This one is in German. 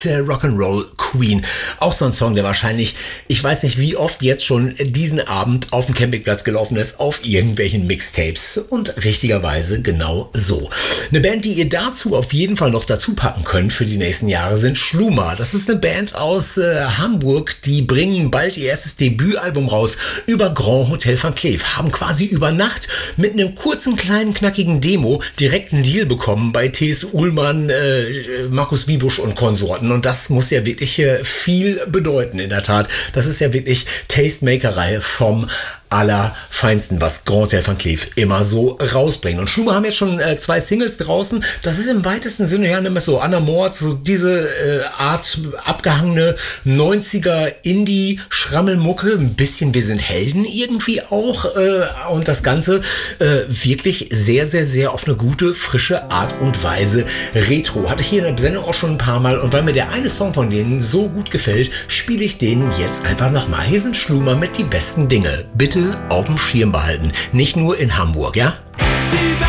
Der Rock'n'Roll Queen. Auch so ein Song, der wahrscheinlich, ich weiß nicht wie oft jetzt schon diesen Abend auf dem Campingplatz gelaufen ist, auf irgendwelchen Mixtapes. Und richtigerweise genau so. Eine Band, die ihr dazu auf jeden Fall noch dazu packen könnt für die nächsten Jahre, sind Schluma. Das ist eine Band aus Hamburg, die bringen bald ihr erstes Debütalbum raus über Grand Hotel Van Cleef. Haben quasi über Nacht mit einem kurzen, kleinen, knackigen Demo direkt einen Deal bekommen bei T.S. Ullmann, Markus Wiebusch und Konsorten. Und das muss ja wirklich viel bedeuten, in der Tat. Das ist ja wirklich Tastemakerei vom Allerfeinsten, was Grand Hotel Van Cleef immer so rausbringen. Und Schluma haben jetzt schon 2 Singles draußen. Das ist im weitesten Sinne ja nicht mehr so Anna Mord, so diese Art abgehangene 90er Indie-Schrammelmucke. Ein bisschen Wir sind Helden irgendwie auch. Und das Ganze wirklich sehr, sehr, sehr auf eine gute, frische Art und Weise retro. Hatte ich hier in der Sendung auch schon ein paar Mal. Und weil mir der eine Song von denen so gut gefällt, spiele ich den jetzt einfach nochmal. Hier sind Schluma mit Die besten Dinge. Bitte auf dem Schirm behalten. Nicht nur in Hamburg, ja?